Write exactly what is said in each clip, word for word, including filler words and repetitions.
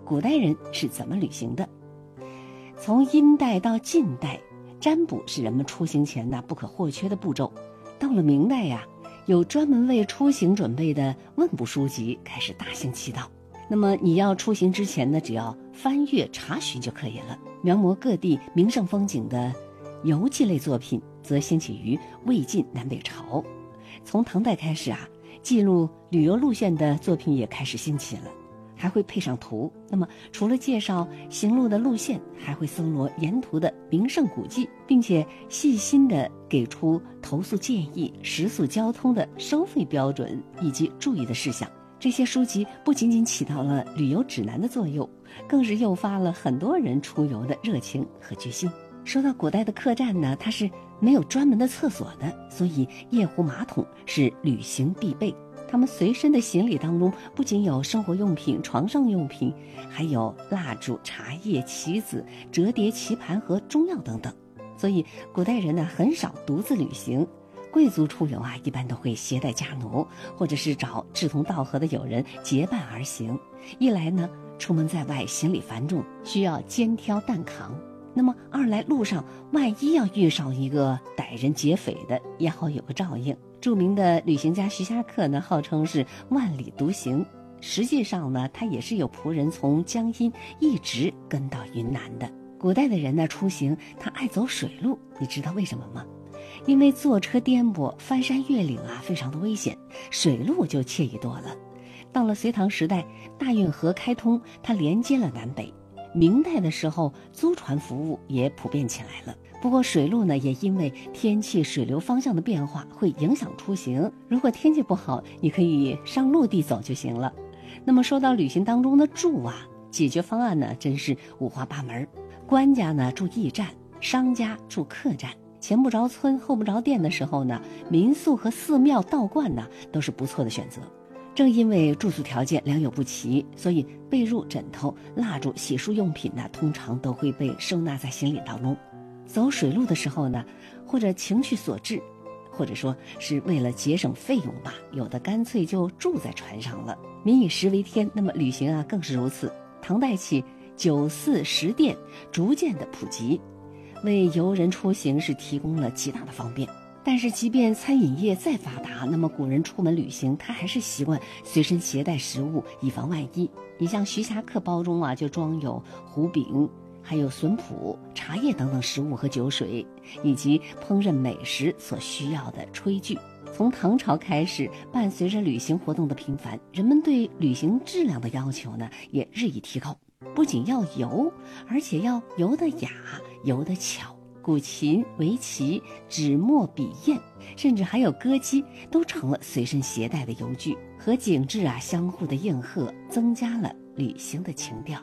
古代人是怎么旅行的。从殷代到晋代，占卜是人们出行前呢不可或缺的步骤。到了明代呀，有专门为出行准备的问卜书籍开始大行其道。那么你要出行之前呢，只要翻阅查询就可以了。描摹各地名胜风景的游记类作品则兴起于魏晋南北朝。从唐代开始啊，记录旅游路线的作品也开始兴起了，还会配上图。那么除了介绍行路的路线，还会搜罗沿途的名胜古迹，并且细心地给出投诉建议、食宿交通的收费标准以及注意的事项。这些书籍不仅仅起到了旅游指南的作用，更是诱发了很多人出游的热情和决心。说到古代的客栈呢，它是没有专门的厕所的，所以夜壶马桶是旅行必备。他们随身的行李当中不仅有生活用品、床上用品，还有蜡烛、茶叶、棋子、折叠棋盘和中药等等。所以古代人呢很少独自旅行，贵族出游啊一般都会携带家奴，或者是找志同道合的友人结伴而行。一来呢，出门在外行李繁重，需要肩挑担扛；那么二来路上万一要遇上一个歹人劫匪的，也好有个照应。著名的旅行家徐霞客呢，号称是万里独行，实际上呢，他也是有仆人从江阴一直跟到云南的。古代的人呢，出行他爱走水路，你知道为什么吗？因为坐车颠簸、翻山越岭啊，非常的危险，水路就惬意多了。到了隋唐时代，大运河开通，它连接了南北。明代的时候，租船服务也普遍起来了。不过水路呢，也因为天气、水流方向的变化会影响出行。如果天气不好，你可以上陆地走就行了。那么说到旅行当中的住啊，解决方案呢，真是五花八门。官家呢住驿站，商家住客栈。前不着村后不着店的时候呢，民宿和寺庙道观呢都是不错的选择。正因为住宿条件良莠不齐，所以被褥、枕头、蜡烛、洗漱用品呢，通常都会被收纳在行李当中。走水路的时候呢，或者情绪所致，或者说是为了节省费用吧，有的干脆就住在船上了。民以食为天，那么旅行啊更是如此。唐代起，酒肆食店逐渐的普及，为游人出行是提供了极大的方便。但是即便餐饮业再发达，那么古人出门旅行他还是习惯随身携带食物，以防万一。你像徐霞客包中啊，就装有糊饼，还有笋脯、茶叶等等食物和酒水，以及烹饪美食所需要的炊具。从唐朝开始，伴随着旅行活动的频繁，人们对旅行质量的要求呢也日益提高。不仅要游，而且要游得雅，游得巧。古琴、围棋、纸墨笔砚，甚至还有歌姬，都成了随身携带的游具，和景致啊相互的应和，增加了旅行的情调。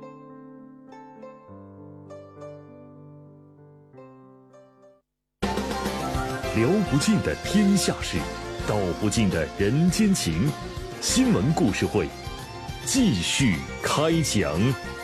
聊不尽的天下事，道不尽的人间情。新闻故事会继续开讲。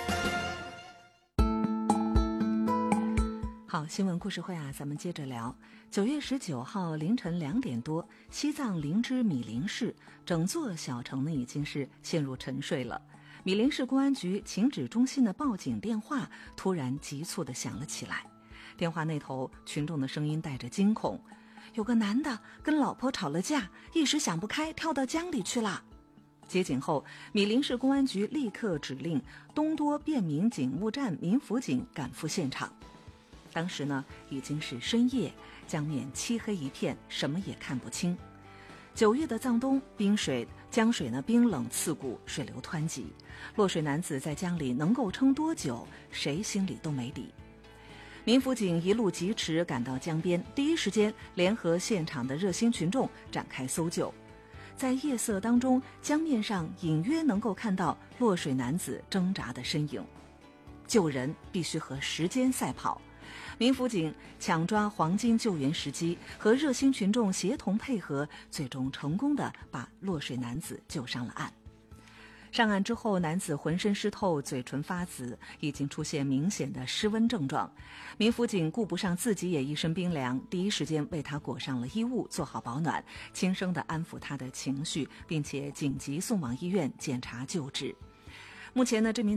好，新闻故事会啊，咱们接着聊。九月十九号凌晨两点多，西藏林芝米林市整座小城呢已经是陷入沉睡了。米林市公安局情指中心的报警电话突然急促地响了起来。电话那头，群众的声音带着惊恐：有个男的跟老婆吵了架，一时想不开，跳到江里去了。接警后，米林市公安局立刻指令东多便民警务站民辅警赶赴现场。当时呢，已经是深夜，江面漆黑一片，什么也看不清。九月的藏东，冰水江水呢冰冷刺骨，水流湍急。落水男子在江里能够撑多久，谁心里都没底。民辅警一路疾驰赶到江边，第一时间联合现场的热心群众展开搜救。在夜色当中，江面上隐约能够看到落水男子挣扎的身影。救人必须和时间赛跑。民辅警抢抓黄金救援时机，和热心群众协同配合，最终成功地把落水男子救上了岸。上岸之后，男子浑身湿透，嘴唇发紫，已经出现明显的失温症状。民辅警顾不上自己也一身冰凉，第一时间为他裹上了衣物，做好保暖，轻声地安抚他的情绪，并且紧急送往医院检查救治。目前呢，这名